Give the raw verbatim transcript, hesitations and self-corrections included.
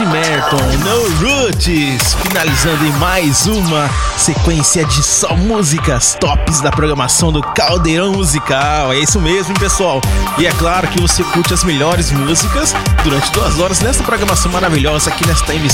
C. Merton, No Roots, finalizando em mais uma sequência de só músicas tops da programação do Caldeirão Musical. É isso mesmo, hein, pessoal? E é claro que você curte as melhores músicas durante duas horas nessa programação maravilhosa aqui nesta emissão